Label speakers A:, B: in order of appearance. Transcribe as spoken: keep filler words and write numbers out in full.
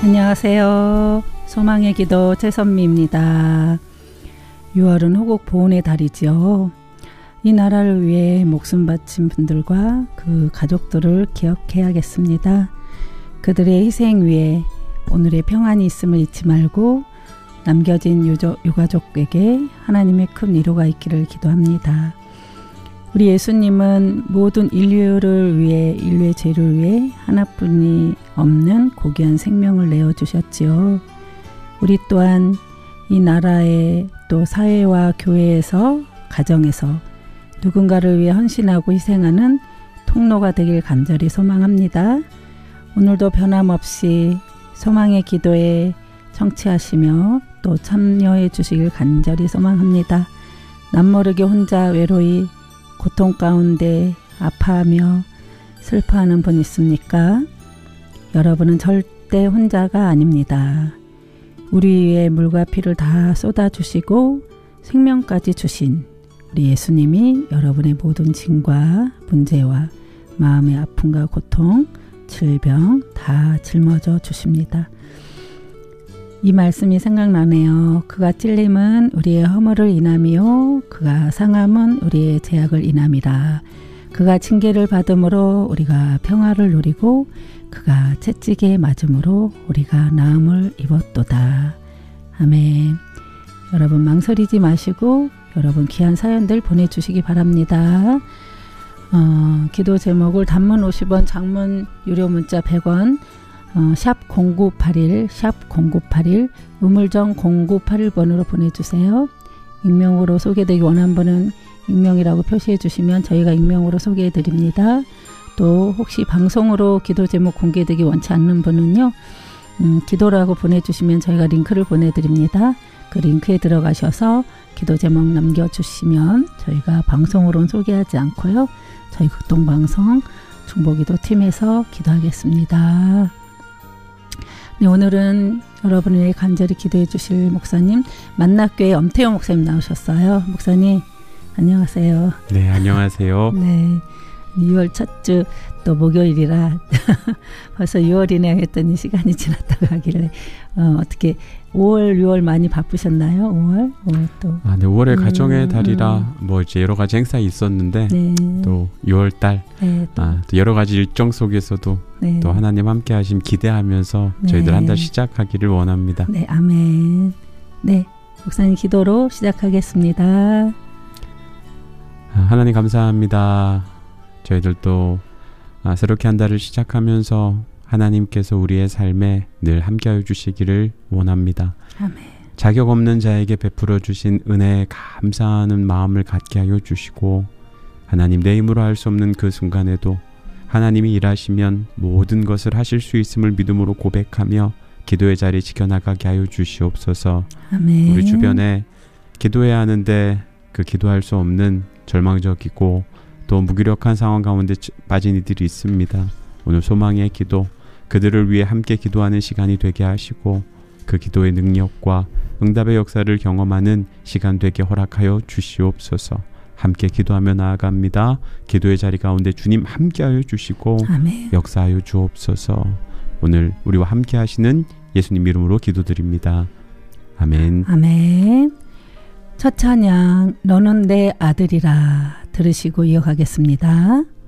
A: 안녕하세요. 소망의 기도 최선미입니다. 유월은 호국 보훈의 달이지요. 이 나라를 위해 목숨 바친 분들과 그 가족들을 기억해야겠습니다. 그들의 희생 위에 오늘의 평안이 있음을 잊지 말고 남겨진 유저, 유가족에게 하나님의 큰 위로가 있기를 기도합니다. 우리 예수님은 모든 인류를 위해 인류의 죄를 위해 하나뿐이 없는 고귀한 생명을 내어주셨지요. 우리 또한 이 나라의 또 사회와 교회에서 가정에서 누군가를 위해 헌신하고 희생하는 통로가 되길 간절히 소망합니다. 오늘도 변함없이 소망의 기도에 청취하시며 또 참여해 주시길 간절히 소망합니다. 남모르게 혼자 외로이 고통 가운데 아파하며 슬퍼하는 분 있습니까? 여러분은 절대 혼자가 아닙니다. 우리 위에 물과 피를 다 쏟아주시고 생명까지 주신 우리 예수님이 여러분의 모든 짐과 문제와 마음의 아픔과 고통, 질병 다 짊어져 주십니다. 이 말씀이 생각나네요. 그가 찔림은 우리의 허물을 인함이요 그가 상함은 우리의 죄악을 인함이라. 그가 징계를 받음으로 우리가 평화를 누리고 그가 채찍에 맞음으로 우리가 나음을 입었도다. 아멘. 여러분 망설이지 마시고 여러분 귀한 사연들 보내주시기 바랍니다. 어, 기도 제목을 단문 오십 원, 장문 유료 문자 백 원, 어, 샵 공구팔일, 샵 공구팔일, 우물정 공구팔일 번으로 보내주세요. 익명으로 소개되기 원하는 분은 익명이라고 표시해 주시면 저희가 익명으로 소개해 드립니다. 또 혹시 방송으로 기도 제목 공개되기 원치 않는 분은요, 음, 기도라고 보내주시면 저희가 링크를 보내드립니다. 그 링크에 들어가셔서 기도 제목 남겨주시면 저희가 방송으로는 소개하지 않고요, 저희 극동방송 중보기도 팀에서 기도하겠습니다. 네, 오늘은 여러분을 위해 간절히 기도해 주실 목사님, 만나교회 엄태영 목사님 나오셨어요. 목사님 안녕하세요.
B: 네, 안녕하세요.
A: 네, 유월 첫 주 또 목요일이라 벌써 유월이네 했더니 시간이 지났다고 하길래 어, 어떻게 오월, 유월 많이 바쁘셨나요? 오월? 오월 또.
B: 아, 네, 오월의
A: 음,
B: 가정의 달이라
A: 음.
B: 뭐 이제 여러 가지 행사 있었는데
A: 네.
B: 또 유월 달,
A: 네, 또.
B: 아, 또 여러 가지 일정 속에서도
A: 네.
B: 또 하나님 함께 하심 기대하면서
A: 네.
B: 저희들 한 달 시작하기를 원합니다.
A: 네, 아멘. 네, 목사님 기도로 시작하겠습니다.
B: 아, 하나님 감사합니다. 저희들도 아, 새롭게 한 달을 시작하면서 하나님께서 우리의 삶에 늘 함께하여 주시기를 원합니다.
A: 아멘.
B: 자격 없는 자에게 베풀어 주신 은혜에 감사하는 마음을 갖게 하여 주시고, 하나님 내 힘으로 할 수 없는 그 순간에도 하나님이 일하시면 모든 것을 하실 수 있음을 믿음으로 고백하며 기도의 자리 지켜나가게 하여 주시옵소서.
A: 아멘.
B: 우리 주변에 기도해야 하는데 그 기도할 수 없는 절망적이고 또 무기력한 상황 가운데 빠진 이들이 있습니다. 오늘 소망의 기도, 그들을 위해 함께 기도하는 시간이 되게 하시고 그 기도의 능력과 응답의 역사를 경험하는 시간 되게 허락하여 주시옵소서. 함께 기도하며 나아갑니다. 기도의 자리 가운데 주님 함께하여 주시고
A: 아멘.
B: 역사하여 주옵소서. 오늘 우리와 함께 하시는 예수님 이름으로 기도드립니다. 아멘.
A: 아멘. 첫 찬양 너는 내 아들이라 들으시고 이어가겠습니다.